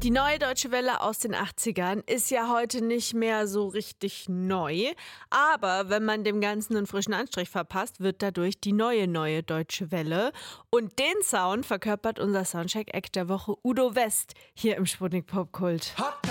Die neue Deutsche Welle aus den 80ern ist ja heute nicht mehr so richtig neu. Aber wenn man dem Ganzen einen frischen Anstrich verpasst, wird dadurch die neue Deutsche Welle. Und den Sound verkörpert unser Soundcheck-Act der Woche Udo West hier im Sputnik Popkult.